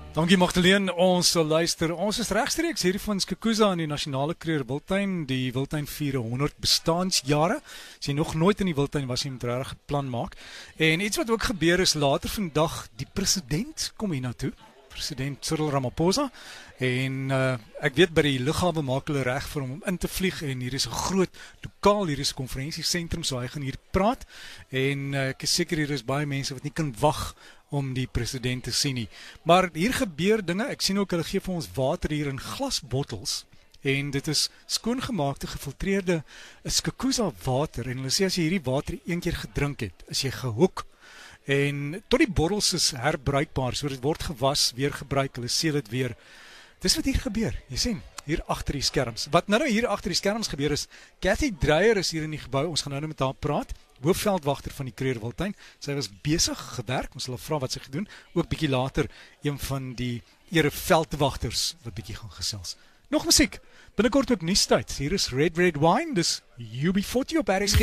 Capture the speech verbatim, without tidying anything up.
Dankie Magdalene, ons sal luister. Ons is regstreeks hierdie van Skukuza in die Nasionale Kruger Wildtuin. Die Wildtuin vier honderd bestaanjare. As jy nog nooit in die Wildtuin was, jy moet regtig 'n plan maak. En iets wat ook gebeur is later vandag, die president kom hier na toe. President Cyril Ramaphosa. En uh, ek weet by die lughawe maak hulle reg vir hom om in te vlieg en hier is 'n groot lokaal, hier is 'n konferensiesentrum, so hy gaan hier praat. En uh, ek is seker hier is baie mense wat nie kan wag om die president te sien nie. Maar hier gebeur dinge. Ek sien ook hulle gee vir ons water hier in glasbottels. En dit is skoongemaakte, gefiltreerde Skukuza water. En hulle sê as jy hierdie water een keer gedrink het, is jy gehoek. En tot die bottels is herbruikbaar, so dit word gewas, weer gebruik, hulle sê dit weer. Dis wat hier gebeur, jy sien, hier agter die skerms. Wat nou hier agter die skerms gebeur is, Cathy Dreyer is hier in die gebou, ons gaan nou met haar praat, hoofveldwagter van die Kruger Wildtuin. Sy was besig gewerk, ons sal vra wat sy gedoen, ook bietjie later een van die ereveldwagters wat bietjie gaan gesels. Nog musiek, binnekort ook nuustyd. Hier is Red Red Wine, dis U B forty op R S G.